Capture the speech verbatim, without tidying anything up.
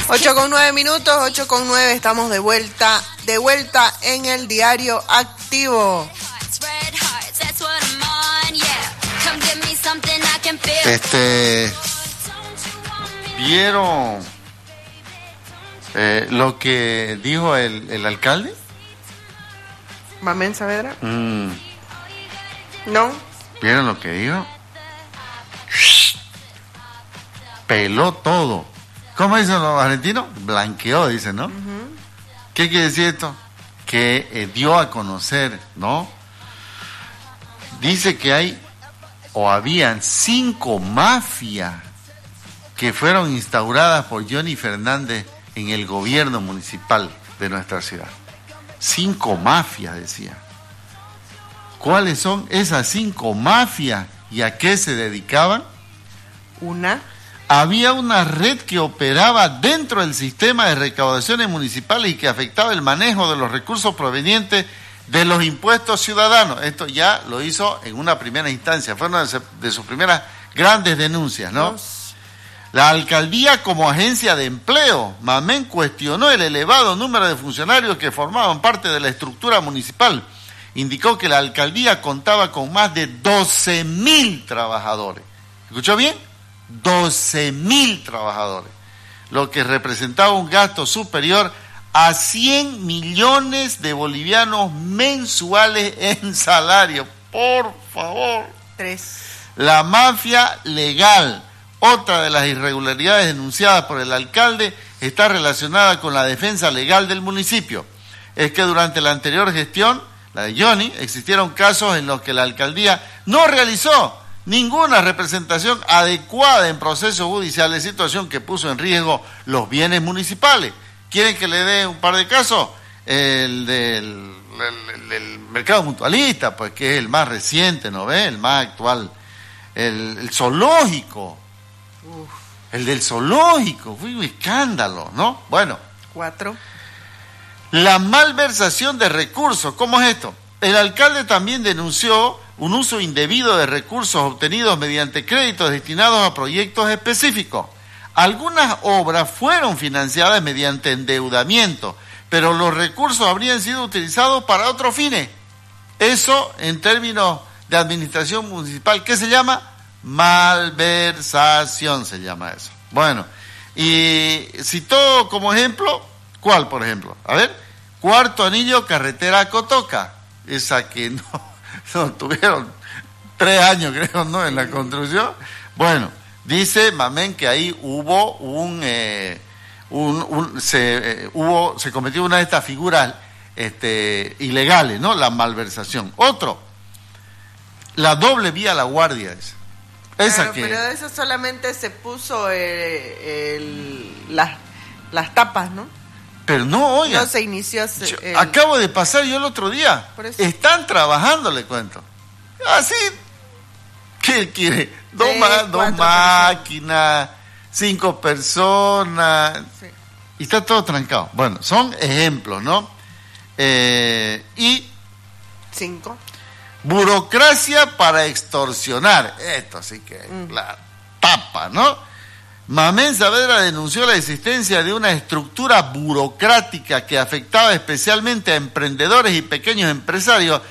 ocho con nueve minutos, ocho con nueve, estamos de vuelta, de vuelta en el diario activo. Este, ¿vieron eh, lo que dijo el, el alcalde? ¿Mamén Saavedra? Mm. No. ¿Vieron lo que dijo? Peló todo. ¿Cómo dicen los argentinos? Blanqueó, dicen, ¿no? Uh-huh. ¿Qué quiere decir esto? Que eh, dio a conocer, ¿no? Dice que hay o habían cinco mafias que fueron instauradas por Johnny Fernández en el gobierno municipal de nuestra ciudad. Cinco mafias, decía. ¿Cuáles son esas cinco mafias y a qué se dedicaban? Una. Había una red que operaba dentro del sistema de recaudaciones municipales y que afectaba el manejo de los recursos provenientes de los impuestos ciudadanos. Esto ya lo hizo en una primera instancia, fue una de sus primeras grandes denuncias, ¿no? Dos. La alcaldía como agencia de empleo, Mamén cuestionó el elevado número de funcionarios que formaban parte de la estructura municipal. Indicó que la alcaldía contaba con más de doce mil trabajadores. ¿Escuchó bien? doce mil trabajadores, lo que representaba un gasto superior a cien millones de bolivianos mensuales en salario. Por favor. Tres. La mafia legal, otra de las irregularidades denunciadas por el alcalde, está relacionada con la defensa legal del municipio. Es que durante la anterior gestión, la de Johnny, existieron casos en los que la alcaldía no realizó ninguna representación adecuada en procesos judiciales, situación que puso en riesgo los bienes municipales. ¿Quieren que le dé un par de casos? El del el, el mercado mutualista, pues que es el más reciente, ¿no ve? El más actual. El, el zoológico. Uf. El del zoológico. Fue un escándalo, ¿no? Bueno. Cuatro. La malversación de recursos. ¿Cómo es esto? El alcalde también denunció un uso indebido de recursos obtenidos mediante créditos destinados a proyectos específicos. Algunas obras fueron financiadas mediante endeudamiento, pero los recursos habrían sido utilizados para otros fines. Eso, en términos de administración municipal, ¿qué se llama? Malversación se llama eso. Bueno, y citó como ejemplo, ¿cuál por ejemplo? A ver, Cuarto Anillo, carretera a Cotoca, esa que no... No, tuvieron tres años, creo, ¿no?, en la construcción. Bueno, dice Mamén que ahí hubo un, eh, un, un se eh, hubo, se cometió una de estas figuras este, ilegales, ¿no? La malversación. Otro, la doble vía La Guardia, esa. Esa Claro, que. Pero eso solamente se puso eh, el, las, las tapas, ¿no? Pero no, oiga. No se inició. Yo, el... Acabo de pasar yo el otro día. Están trabajando, le cuento. Así. ¿Qué quiere? Dos, eh, ma- dos máquinas, cinco personas. Sí. Y está todo trancado. Bueno, son ejemplos, ¿no? Eh, y. Cinco. Burocracia para extorsionar. Esto sí que mm. la tapa, ¿no? Mamén Saavedra denunció la existencia de una estructura burocrática que afectaba especialmente a emprendedores y pequeños empresarios